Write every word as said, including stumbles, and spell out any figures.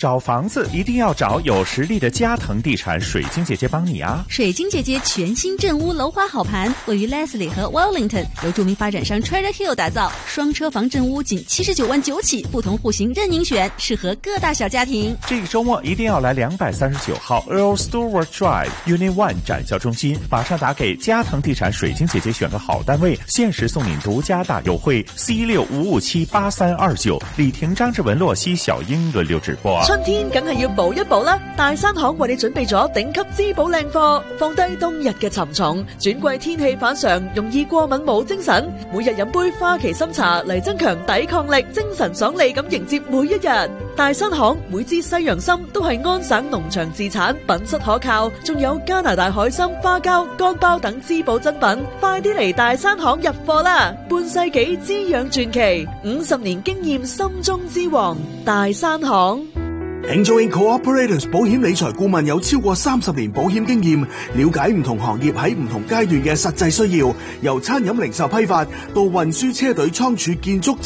找房子一定要找有实力的嘉腾地产水晶姐姐帮你啊！ 水晶姐姐全新镇屋楼花好盘，位于 Leslie 和 Wellington， 由著名发展商 Treasure Hill 打造，双车房镇屋仅七十九万九起，不同户型任您选，适合各大小家庭。 这个周末一定要来两百三十九号 Earl Stewart Drive Unit One 展销中心，马上打给嘉腾地产水晶姐姐选个好单位，限时送你独家大优惠 C 六五五七八三二九，李婷、張志文、洛西、小英輪流直播啊！ 春天梗係要補一補啦，大山行為你準備咗頂級滋補靚貨，放低冬日嘅沉重，轉季天氣反常，容易過敏冇精神，每日飲杯花旗參茶嚟增強抵抗力，精神爽利咁迎接每一日。大山行每支西洋參都係安省農場自產，品質可靠，仲有加拿大海參、花膠、乾包等滋補珍品，快啲嚟大山行入貨啦！半世紀滋養傳奇，五十年經驗心中之王，大山行。 Enjoying Cooperators 保險理財顧問有超過三十年保險經驗，了解唔同行業喺唔同階段嘅實際需要，由餐飲零售批發到運輸車隊倉儲建築。